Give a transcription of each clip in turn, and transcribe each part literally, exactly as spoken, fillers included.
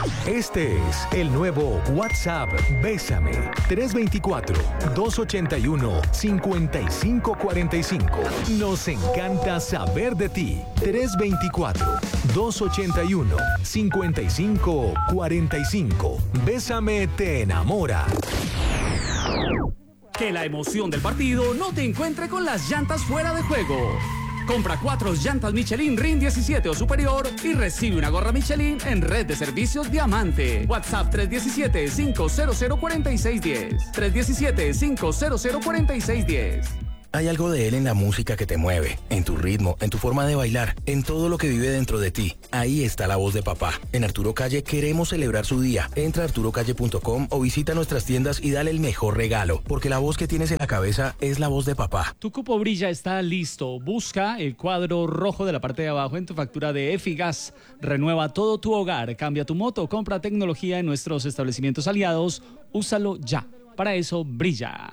Este es el nuevo WhatsApp Bésame. tres dos cuatro, dos ocho uno, cinco cinco cuatro cinco. Nos encanta saber de ti. tres dos cuatro, dos ocho uno, cinco cinco cuatro cinco. Bésame te enamora. Que la emoción del partido no te encuentre con las llantas fuera de juego. Compra cuatro llantas Michelin R I N diecisiete o superior y recibe una gorra Michelin en Red de Servicios Diamante. WhatsApp tres uno siete, cinco cero cero, cuatro seis uno cero. tres uno siete, cinco cero cero, cuatro seis uno cero. Hay algo de él en la música que te mueve, en tu ritmo, en tu forma de bailar, en todo lo que vive dentro de ti. Ahí está la voz de papá. En Arturo Calle queremos celebrar su día. Entra a arturo calle punto com o visita nuestras tiendas y dale el mejor regalo, porque la voz que tienes en la cabeza es la voz de papá. Tu cupo Brilla está listo. Busca el cuadro rojo de la parte de abajo en tu factura de Efigas. Renueva todo tu hogar, cambia tu moto, compra tecnología en nuestros establecimientos aliados. Úsalo ya. Para eso, Brilla.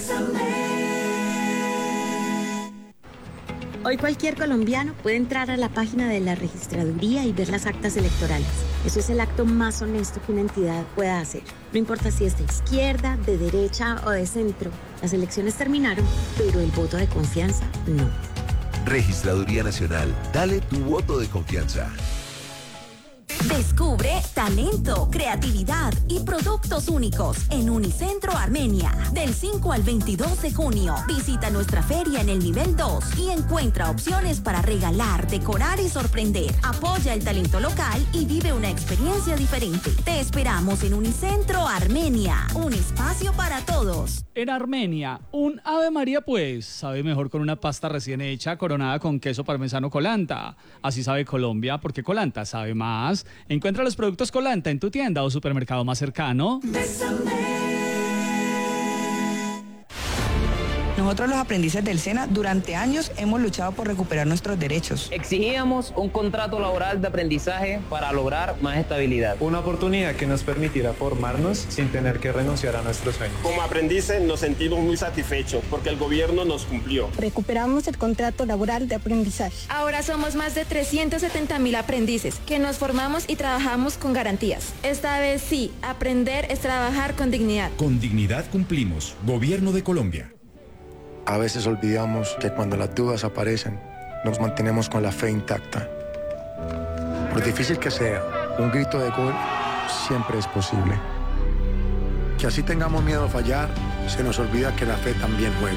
Hoy cualquier colombiano puede entrar a la página de la registraduría y ver las actas electorales. Eso es el acto más honesto que una entidad pueda hacer. No importa si es de izquierda, de derecha o de centro. Las elecciones terminaron, pero el voto de confianza no. Registraduría Nacional. Dale tu voto de confianza. Descubre talento, creatividad y productos únicos en Unicentro Armenia. Del cinco al veintidós de junio, visita nuestra feria en el nivel dos y encuentra opciones para regalar, decorar y sorprender. Apoya el talento local y vive una experiencia diferente. Te esperamos en Unicentro Armenia, un espacio para todos. En Armenia, un Ave María pues sabe mejor con una pasta recién hecha coronada con queso parmesano Colanta. Así sabe Colombia porque Colanta sabe más. Encuentra los productos Colanta en tu tienda o supermercado más cercano. Nosotros los aprendices del SENA durante años hemos luchado por recuperar nuestros derechos. Exigíamos un contrato laboral de aprendizaje para lograr más estabilidad. Una oportunidad que nos permitiera formarnos sin tener que renunciar a nuestros sueños. Como aprendices nos sentimos muy satisfechos porque el gobierno nos cumplió. Recuperamos el contrato laboral de aprendizaje. Ahora somos más de trescientos setenta mil aprendices que nos formamos y trabajamos con garantías. Esta vez sí, aprender es trabajar con dignidad. Con dignidad cumplimos. Gobierno de Colombia. A veces olvidamos que cuando las dudas aparecen, nos mantenemos con la fe intacta. Por difícil que sea, un grito de gol siempre es posible. Que así tengamos miedo a fallar, se nos olvida que la fe también juega.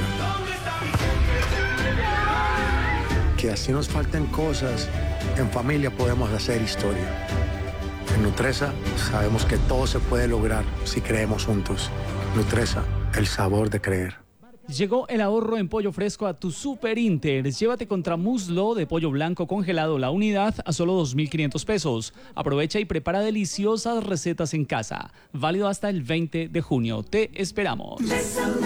Que así nos falten cosas, en familia podemos hacer historia. En Nutresa sabemos que todo se puede lograr si creemos juntos. Nutresa, el sabor de creer. Llegó el ahorro en pollo fresco a tu Super Inter. Llévate contra muslo de pollo blanco congelado la unidad a solo dos mil quinientos pesos. Aprovecha y prepara deliciosas recetas en casa. Válido hasta el veinte de junio. Te esperamos.